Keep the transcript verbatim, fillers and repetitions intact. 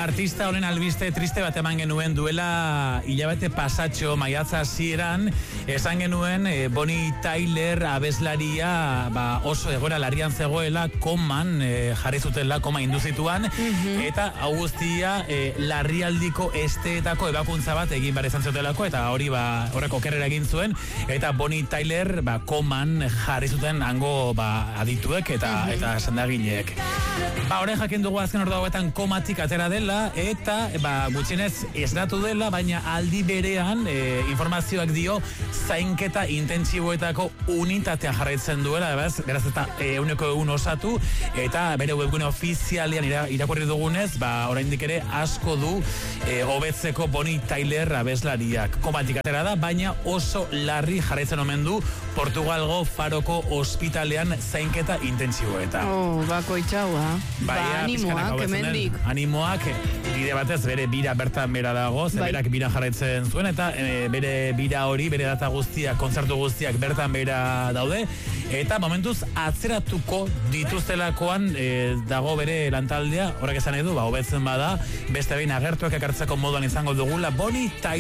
artista honen albiste triste bat eman genuen duela hilabete pasatxo maiatza hasieran, esan genuen e, Bonnie Tyler abeslaria ba, oso egoera larrian zegoela, koman e, jarri zutela, koma induzituan, mm-hmm. eta hau guztia e, larrialdiko esteetako ebakuntza bat egin behar izan zutelako, eta hori ba, horreko kerrera egin zuen, eta Bonnie Tyler ba, koman jarri zuten hango ba, adituek eta, mm-hmm. eta sendagileek. Ba, horren jakin dugu azken ordu hauetan komatik atera dela, eta ba, gutxienez esnatu dela, baina aldi berean e, informazioak dio zainketa intentsiboetako unitatea jarraitzen duela, beraz, beraz eta euneko egun osatu, eta bere webgune ofizialian ira, irakurri dugunez, ba, oraindik ere asko du e, hobetzeko Bonnie Tyler abeslariak. Komatik atera da, baina oso larri jarraitzen omen du Portugalgo Faroko ospitalean zainketa intentsiboetan. Oh, bako itxaua. Ba, animoak, hemendik. Animoak, bide batez, bere bira bertan bera dago, ze berak bira jarraitzen zuen, eta e, bere bira hori, bere data guztiak, kontzertu guztiak bertan bera daude, eta momentuz atzeratuko dituztelakoan e, dago bere lantaldea, horrek esan edu, ba, hobetzen bada, beste behin agertuak ekartzeko moduan izango dugula, Bonnie Tyler